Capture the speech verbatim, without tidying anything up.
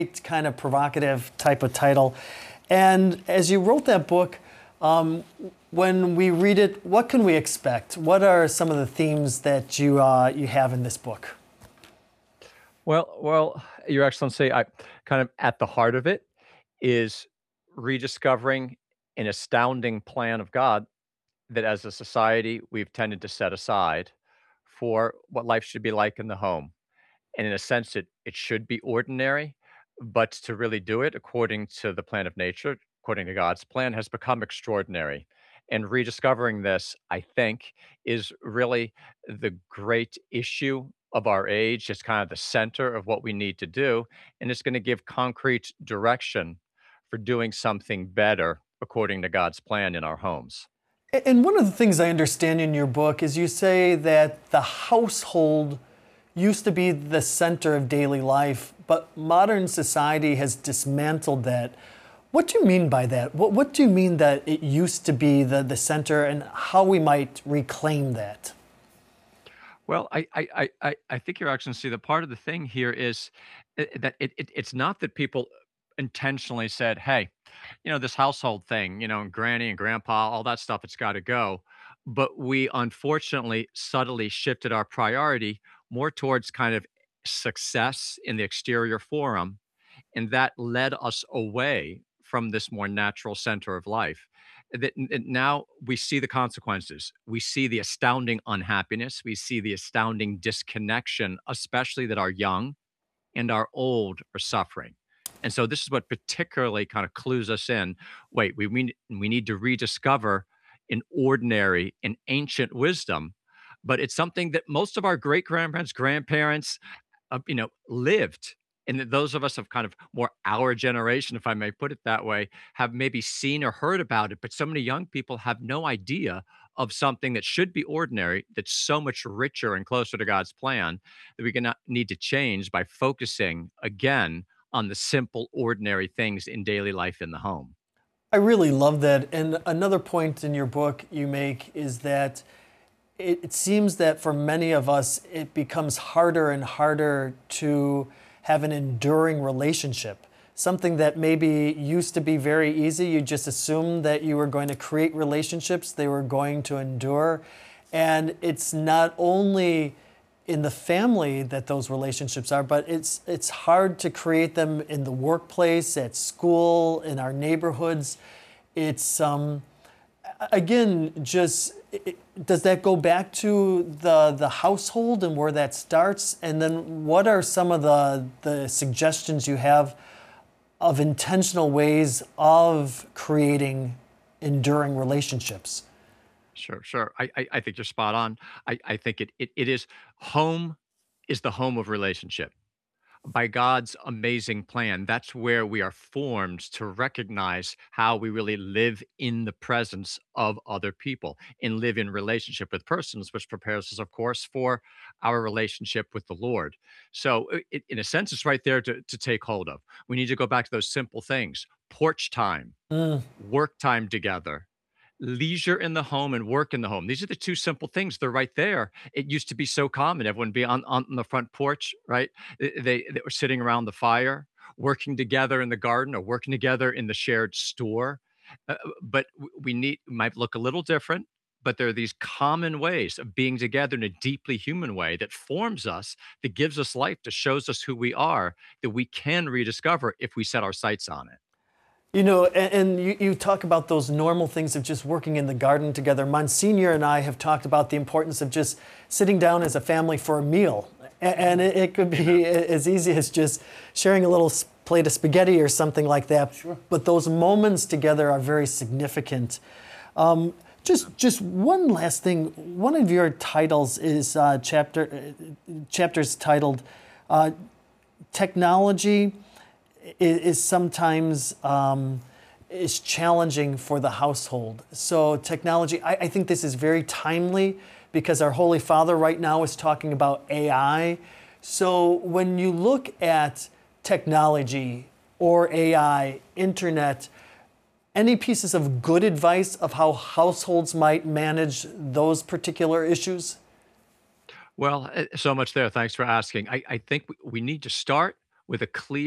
kind of provocative type of title. And as you wrote that book, um, when we read it, what can we expect? What are some of the themes that you uh, you have in this book? Well, well, Your Excellency, I kind of at the heart of it is rediscovering an astounding plan of God that as a society we've tended to set aside for what life should be like in the home. And in a sense, it it should be ordinary, but to really do it according to the plan of nature, according to God's plan, has become extraordinary. And rediscovering this, I think, is really the great issue of our age. It's kind of the center of what we need to do, and it's going to give concrete direction for doing something better according to God's plan in our homes. A- And one of the things I understand in your book is you say that the household used to be the center of daily life, but modern society has dismantled that. What do you mean by that? What, what do you mean that it used to be the, the center and how we might reclaim that? Well, I I I I I think, Your Excellency, the part of the thing here is I that it it it's not that people intentionally said, "Hey, you know, this household thing, you know, and granny and grandpa, all that stuff, it's gotta go." But we unfortunately subtly shifted our priority more towards kind of success in the exterior forum, and that led us away from this more natural center of life. That n- n- now we see the consequences. We see the astounding unhappiness. We see the astounding disconnection, especially that our young and our old are suffering. And so this is what particularly kind of clues us in. Wait, we we, we need to rediscover an ordinary and ancient wisdom, but it's something that most of our great grandparents, grandparents, uh, you know, lived. And that those of us of kind of more our generation, if I may put it that way, have maybe seen or heard about it. But so many young people have no idea of something that should be ordinary, that's so much richer and closer to God's plan that we're gonna need to change by focusing again on the simple, ordinary things in daily life in the home. I really love that. And another point in your book you make is that it, it seems that for many of us, it becomes harder and harder to have an enduring relationship. Something that maybe used to be very easy. You just assumed that you were going to create relationships, they were going to endure. And it's not only in the family that those relationships are, but it's it's hard to create them in the workplace, at school, in our neighborhoods. It's um, again just it, does that go back to the the household and where that starts? And then what are some of the the suggestions you have of intentional ways of creating enduring relationships? Sure, sure. I, I, I think you're spot on. I, I think it, it it is home is the home of relationship. By God's amazing plan, that's where we are formed to recognize how we really live in the presence of other people and live in relationship with persons, which prepares us, of course, for our relationship with the Lord. So, i- i- in a sense, it's right there to, to take hold of. We need to go back to those simple things: porch time, Mm. work time together, leisure in the home and work in the home. These are the two simple things. They're right there. It used to be so common. Everyone would be on, on the front porch, right? They, they, they were sitting around the fire, working together in the garden or working together in the shared store. Uh, but w- we need might look a little different, but there are these common ways of being together in a deeply human way that forms us, that gives us life, that shows us who we are, that we can rediscover if we set our sights on it. You know, and, and you, you talk about those normal things of just working in the garden together. Monsignor and I have talked about the importance of just sitting down as a family for a meal. A- And it, it could be as easy as just sharing a little s- plate of spaghetti or something like that. Sure. But those moments together are very significant. Um, just, just one last thing. One of your titles is uh, chapter, uh, chapters titled uh, "Technology is, is sometimes um, is challenging for the household." So technology, I, I think this is very timely because our Holy Father right now is talking about A I. So when you look at technology or A I, internet, any pieces of good advice of how households might manage those particular issues? Well, eh, so much there. Thanks for asking. I, I think we we need to start with a clear